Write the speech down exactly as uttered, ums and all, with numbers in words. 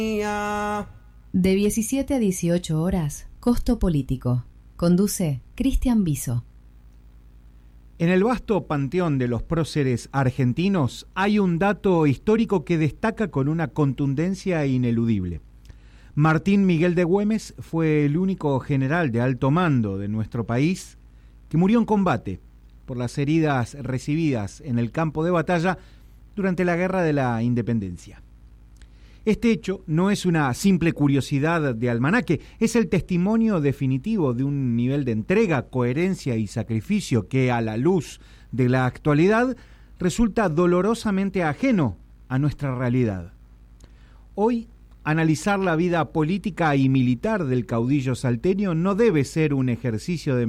De diecisiete a dieciocho horas, Costo Político. Conduce Cristian Biso. En el vasto panteón de los próceres argentinos hay un dato histórico que destaca con una contundencia ineludible. Martín Miguel de Güemes fue el único general de alto mando de nuestro país que murió en combate por las heridas recibidas en el campo de batalla durante la Guerra de la Independencia. Este hecho no es una simple curiosidad de almanaque, es el testimonio definitivo de un nivel de entrega, coherencia y sacrificio que, a la luz de la actualidad, resulta dolorosamente ajeno a nuestra realidad. Hoy, analizar la vida política y militar del caudillo salteño no debe ser un ejercicio de